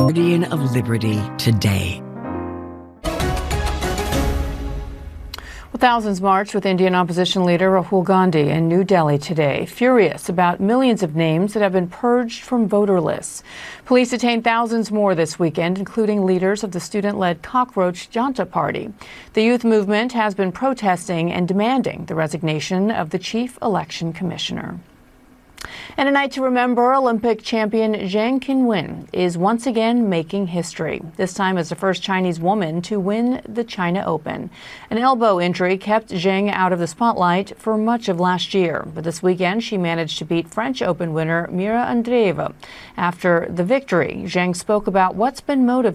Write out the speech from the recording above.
Guardian of Liberty today. Thousands marched with Indian opposition leader Rahul Gandhi in New Delhi today, furious about millions of names that have been purged from voter lists. Police detained thousands more this weekend, including leaders of the student-led Cockroach Janta Party. The youth movement has been protesting and demanding the resignation of the chief election commissioner. And a night to remember, Olympic champion Zhang Qinwen is once again making history, this time as the first Chinese woman to win the China Open. An elbow injury kept Zhang out of the spotlight for much of last year, but this weekend she managed to beat French Open winner Mira Andreeva. After the victory, Zhang spoke about what's been motivating